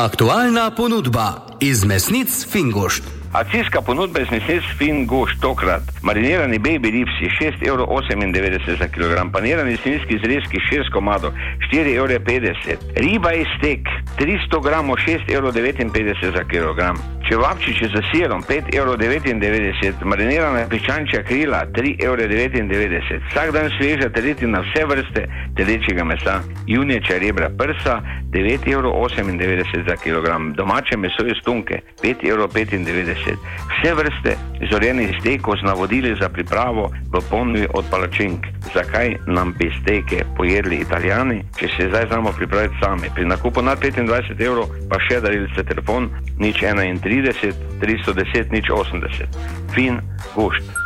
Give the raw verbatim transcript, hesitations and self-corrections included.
Aktualna ponudba iz mesnic Fingošt. Akcijska ponudba iz mesnic Fingošt tokrat. Marinirani baby ribsi šest evrov osemindevetdeset za kilogram, panirani svinjski zrezki šest komadov štiri evre petdeset, riba iz stek tristo gramov šest evrov devetinpetdeset za kilogram, čevapčiči za sirom pet evrov devetindevetdeset, marinirana piščančja krila tri evre devetindevetdeset, vsak dan sveža teletina vse vrste telečjega mesa, junječja rebra prsa devet evrov osemindevetdeset za kilogram, domače meso iz tunke pet evrov petindevetdeset, vse vrste zorjenih stekov z navodili za pripravo v ponudbi od palačink. Zakaj nam bi steke pojedli Italijani, če se zdaj znamo pripraviti sami? Pri nakupu nad petindvajset evrov pa še darilce telefon nič enaintrideset tristo deset nič osemdeset. Fingošt.